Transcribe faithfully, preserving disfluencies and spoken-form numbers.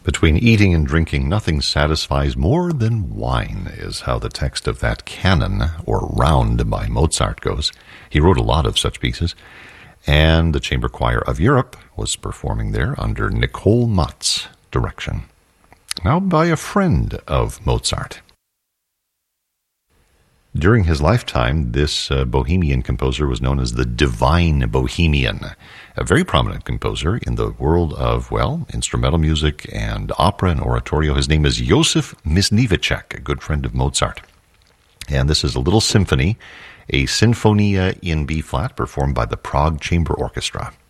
Between eating and drinking, nothing satisfies more than wine, is how the text of that canon, or round by Mozart, goes. He wrote a lot of such pieces, and the Chamber Choir of Europe was performing there under Nicole Mott's direction. Now by a friend of Mozart. During his lifetime, this uh, Bohemian composer was known as the Divine Bohemian, a very prominent composer in the world of, well, instrumental music and opera and oratorio. His name is Josef Misniewicz, a good friend of Mozart. And this is a little symphony, a Sinfonia in B-flat, performed by the Prague Chamber Orchestra.